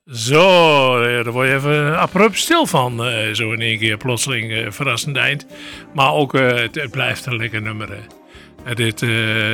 Zo, daar word je even abrupt stil van. Zo in één keer plotseling verrassend eind. Maar ook, het blijft een lekker nummer. Dit